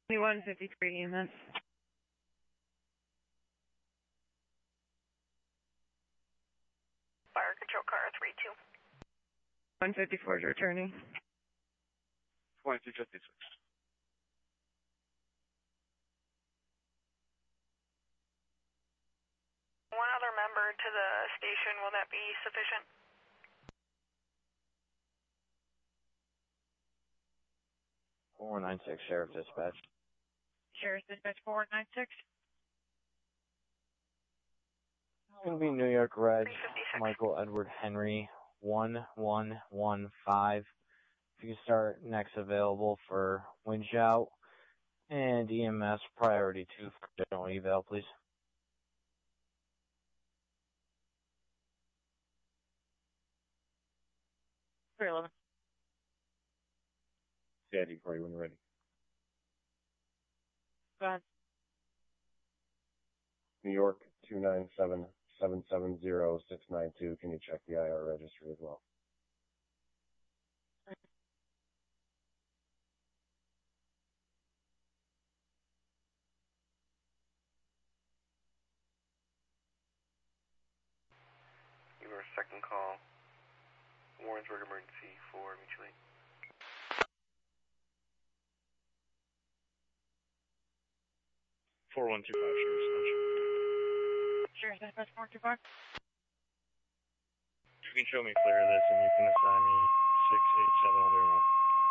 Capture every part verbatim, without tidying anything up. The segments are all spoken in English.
twenty-one fifty-three E M S. Fire control car three two. one fifty-four is returning. twenty-two fifty-six. One other member to the station, will that be sufficient? four nine six, Sheriff Dispatch. Sheriff Dispatch four one nine six. It's going to be New York Reg, Michael Edward Henry, one one one five. If you can start next available for wind shout and E M S priority two for general eval, please. three eleven. Sandy, for you when you're ready. Go ahead. New York two nine seven seven seven zero six nine two. Can you check the I R registry as well? You were second call. Warrensburg emergency for mutual aid. four one two five, Sheriff Dispatch. Sheriff Dispatch four two five. You can show me clear of this and you can assign me six eight seven, I'll be around.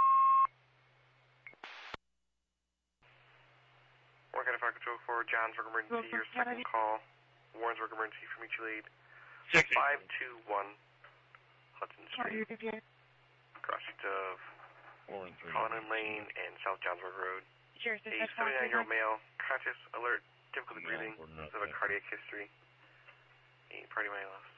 Work at fire control for Johnsburg emergency, your second call. Warrensburg emergency for mutual aid. five two one Hudson Street. Crossing of Cullinan Lane and South Johnsburg Road. Sheriff A Dispatch four two seventy-nine-year-old five. male, conscious, alert, difficulty breathing, because of a cardiac history. A party money loss.